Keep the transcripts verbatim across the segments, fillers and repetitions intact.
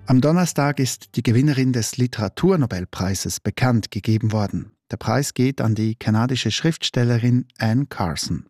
Am Donnerstag ist die Gewinnerin des Literaturnobelpreises bekannt gegeben worden. Der Preis geht an die kanadische Schriftstellerin Anne Carson.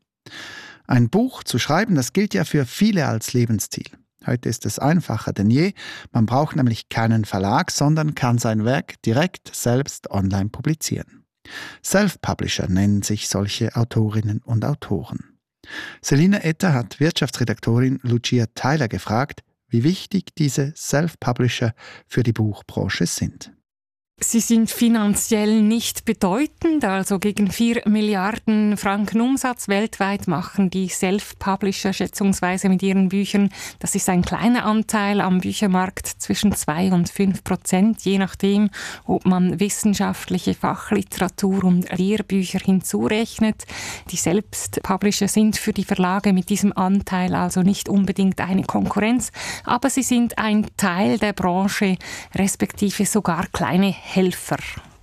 Ein Buch zu schreiben, das gilt ja für viele als Lebensziel. Heute ist es einfacher denn je. Man braucht nämlich keinen Verlag, sondern kann sein Werk direkt selbst online publizieren. Self-Publisher nennen sich solche Autorinnen und Autoren. Selina Etter hat Wirtschaftsredaktorin Lucia Tyler gefragt, wie wichtig diese Self-Publisher für die Buchbranche sind. Sie sind finanziell nicht bedeutend, also gegen vier Milliarden Franken Umsatz weltweit machen die Self-Publisher schätzungsweise mit ihren Büchern. Das ist ein kleiner Anteil am Büchermarkt, zwischen zwei und fünf Prozent, je nachdem, ob man wissenschaftliche Fachliteratur und Lehrbücher hinzurechnet. Die Self-Publisher sind für die Verlage mit diesem Anteil also nicht unbedingt eine Konkurrenz, aber sie sind ein Teil der Branche, respektive sogar kleine Helfer.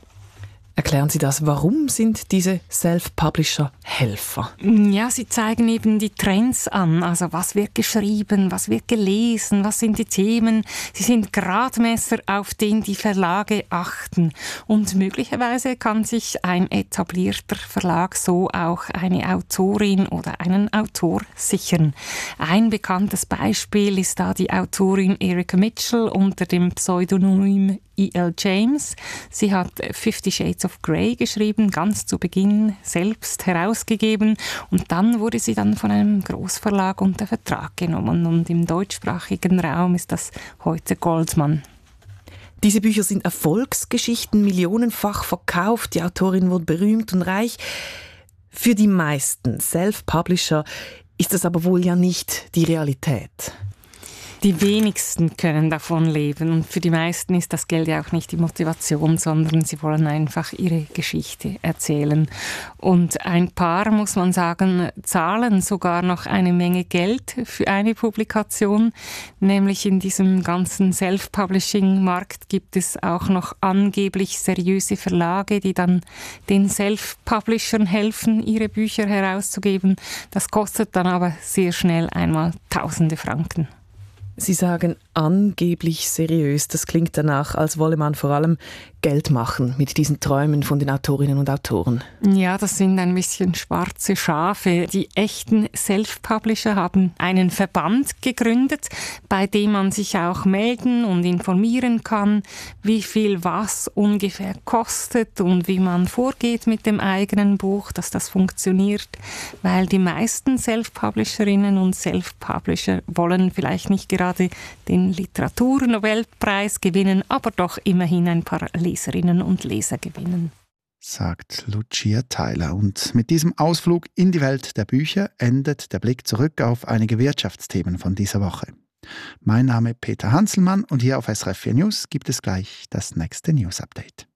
Erklären Sie das, warum sind diese Self-Publisher Helfer? Ja, sie zeigen eben die Trends an, also was wird geschrieben, was wird gelesen, was sind die Themen. Sie sind Gradmesser, auf den die Verlage achten. Und möglicherweise kann sich ein etablierter Verlag so auch eine Autorin oder einen Autor sichern. Ein bekanntes Beispiel ist da die Autorin Erica Mitchell unter dem Pseudonym E L James. Sie hat Fifty Shades of Grey geschrieben, ganz zu Beginn selbst herausgegeben und dann wurde sie dann von einem Großverlag unter Vertrag genommen und im deutschsprachigen Raum ist das heute Goldman. Diese Bücher sind Erfolgsgeschichten, millionenfach verkauft, die Autorin wurde berühmt und reich. Für die meisten Self-Publisher ist das aber wohl ja nicht die Realität. Die wenigsten können davon leben und für die meisten ist das Geld ja auch nicht die Motivation, sondern sie wollen einfach ihre Geschichte erzählen. Und ein paar, muss man sagen, zahlen sogar noch eine Menge Geld für eine Publikation. Nämlich in diesem ganzen Self-Publishing-Markt gibt es auch noch angeblich seriöse Verlage, die dann den Self-Publishern helfen, ihre Bücher herauszugeben. Das kostet dann aber sehr schnell einmal Tausende Franken. Sie sagen angeblich seriös. Das klingt danach, als wolle man vor allem Geld machen mit diesen Träumen von den Autorinnen und Autoren. Ja, das sind ein bisschen schwarze Schafe. Die echten Self-Publisher haben einen Verband gegründet, bei dem man sich auch melden und informieren kann, wie viel was ungefähr kostet und wie man vorgeht mit dem eigenen Buch, dass das funktioniert. Weil die meisten Self-Publisherinnen und Self-Publisher wollen vielleicht nicht gerade den Literaturnobelpreis gewinnen, aber doch immerhin ein paar Leserinnen und Leser gewinnen. Sagt Lucia Tyler. Und mit diesem Ausflug in die Welt der Bücher endet der Blick zurück auf einige Wirtschaftsthemen von dieser Woche. Mein Name ist Peter Hanselmann und hier auf S R F vier News gibt es gleich das nächste News Update.